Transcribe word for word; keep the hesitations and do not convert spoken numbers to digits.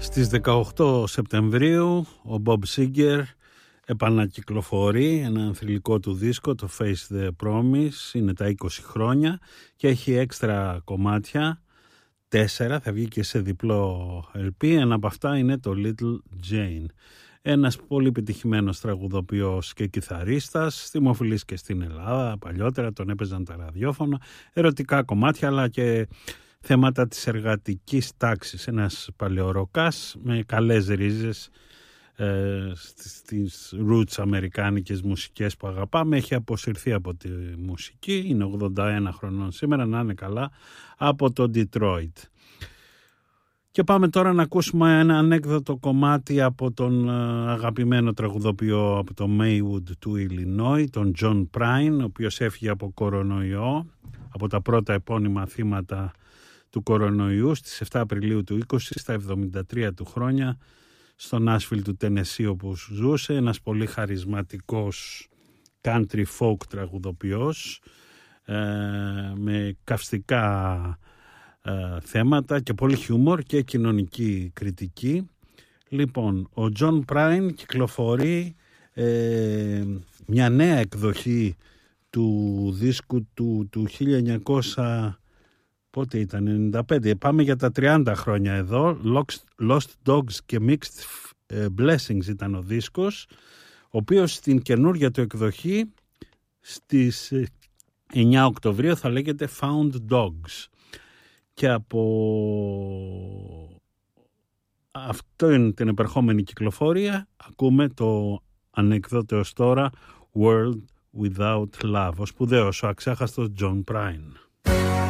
Στις δεκαοκτώ Σεπτεμβρίου ο Bob Seger επανακυκλοφορεί ένα θρυλικό του δίσκο, το Face the Promise, είναι τα είκοσι χρόνια και έχει έξτρα κομμάτια, τέσσερα, θα βγει και σε διπλό ελ πι, ένα από αυτά είναι το Little Jane. Ένας πολύ επιτυχημένος τραγουδοποιός και κιθαρίστας, δημοφιλής και στην Ελλάδα, παλιότερα τον έπαιζαν τα ραδιόφωνα, ερωτικά κομμάτια αλλά και θέματα της εργατικής τάξης. Ένας παλαιοροκάς με καλές ρίζες ε, στις roots αμερικάνικες μουσικές που αγαπάμε. Έχει αποσυρθεί από τη μουσική, είναι ογδόντα ένα χρονών σήμερα, να είναι καλά, από το Detroit. Και πάμε τώρα να ακούσουμε ένα ανέκδοτο κομμάτι από τον αγαπημένο τραγουδοποιό από το Maywood του Illinois, τον John Prine, ο οποίος έφυγε από κορονοϊό, από τα πρώτα επώνυμα θύματα του κορονοϊού στις εφτά Απριλίου του είκοσι, στα εβδομήντα τρία του χρόνια, στο Νάσβιλ του Τενεσί όπου ζούσε, ένας πολύ χαρισματικός country folk τραγουδοποιός ε, με καυστικά ε, θέματα και πολύ χιούμορ και κοινωνική κριτική. Λοιπόν, ο John Prine κυκλοφορεί ε, μια νέα εκδοχή του δίσκου του, του χίλια εννιακόσια, πότε ήταν, ενενήντα πέντε, πάμε για τα τριάντα χρόνια εδώ. Lost Dogs και Mixed Blessings ήταν ο δίσκος, ο οποίος στην καινούργια του εκδοχή στις εννιά Οκτωβρίου θα λέγεται Found Dogs. Και από αυτό είναι την επερχόμενη κυκλοφορία ακούμε το ανεκδότεο ως τώρα World Without Love, ο σπουδαίος, ο αξέχαστος John Prine.